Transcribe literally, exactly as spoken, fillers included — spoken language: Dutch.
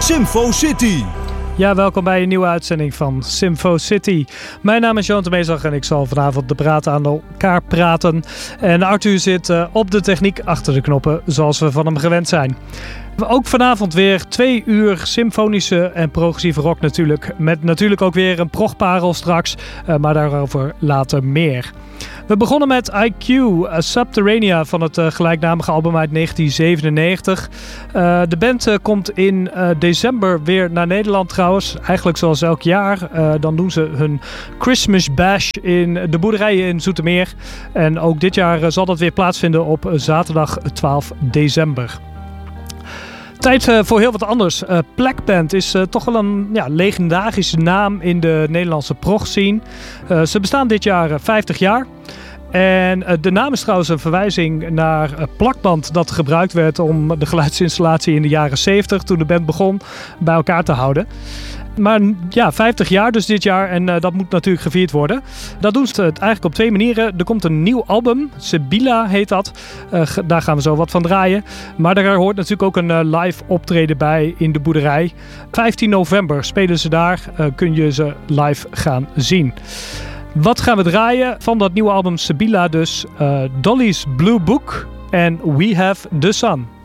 Simfo City. Ja, welkom bij een nieuwe uitzending van Simfo City. Mijn naam is Johan Temeesdag en ik zal vanavond de praten aan elkaar praten. En Arthur zit uh, op de techniek achter de knoppen, zoals we van hem gewend zijn. Ook vanavond weer twee uur symfonische en progressieve rock natuurlijk. Met natuurlijk ook weer een progparel straks, uh, maar daarover later meer. We begonnen met I Q, uh, Subterranea van het uh, gelijknamige album uit negentien zevenennegentig. Uh, de band uh, komt in uh, december weer naar Nederland trouwens. Eigenlijk zoals elk jaar. Uh, dan doen ze hun Christmas Bash in de boerderijen in Zoetermeer. En ook dit jaar uh, zal dat weer plaatsvinden op uh, zaterdag twaalf december. Tijd uh, voor heel wat anders. Uh, Black Band is uh, toch wel een ja, legendarische naam in de Nederlandse prog-scene. Uh, ze bestaan dit jaar uh, vijftig jaar. En uh, de naam is trouwens een verwijzing naar uh, plakband dat gebruikt werd om de geluidsinstallatie in de jaren zeventig, toen de band begon, bij elkaar te houden. Maar ja, vijftig jaar dus dit jaar en uh, dat moet natuurlijk gevierd worden. Dat doen ze eigenlijk op twee manieren. Er komt een nieuw album, Sibilla heet dat. Uh, g- daar gaan we zo wat van draaien. Maar daar hoort natuurlijk ook een uh, live optreden bij in de boerderij. vijftien november spelen ze daar, uh, kun je ze live gaan zien. Wat gaan we draaien van dat nieuwe album Sibilla dus? Uh, Dolly's Blue Book en We Have the Sun.